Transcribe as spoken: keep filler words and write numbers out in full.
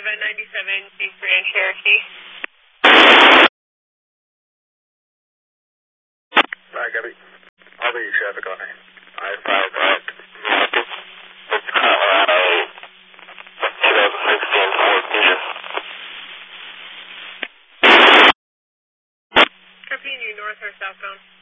seven ninety-seven C three Cherokee. Hi, Gabby. I'll be traffic on I five five. It's Colorado twenty sixteen Ford Fusion. Copy you north or southbound?